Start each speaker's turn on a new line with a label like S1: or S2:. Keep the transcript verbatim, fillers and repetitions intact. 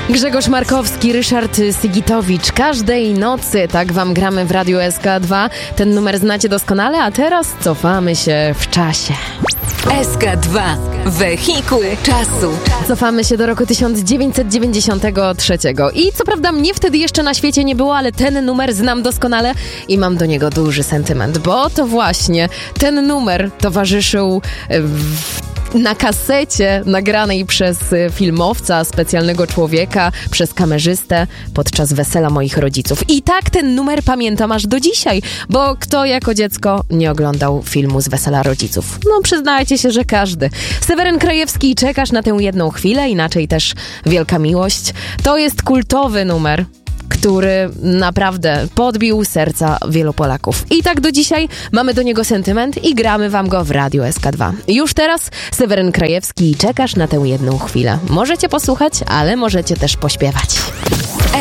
S1: Grzegorz Markowski, Ryszard Sigitowicz. Każdej nocy tak wam gramy w Radiu S K dwa. Ten numer znacie doskonale, a teraz cofamy się w czasie.
S2: S K dwa. Wehikuł czasu.
S1: Cofamy się do roku tysiąc dziewięćset dziewięćdziesiątego trzeciego. I co prawda mnie wtedy jeszcze na świecie nie było, ale ten numer znam doskonale i mam do niego duży sentyment, bo to właśnie ten numer towarzyszył w na kasecie nagranej przez filmowca, specjalnego człowieka, przez kamerzystę podczas wesela moich rodziców. I tak ten numer pamiętam aż do dzisiaj, bo kto jako dziecko nie oglądał filmu z wesela rodziców? No przyznajcie się, że każdy. Seweryn Krajewski, Czekasz na tę jedną chwilę, inaczej też Wielka Miłość. To jest kultowy numer, który naprawdę podbił serca wielu Polaków. I tak do dzisiaj mamy do niego sentyment i gramy wam go w Radiu S K dwa. Już teraz Seweryn Krajewski, Czekasz na tę jedną chwilę. Możecie posłuchać, ale możecie też pośpiewać.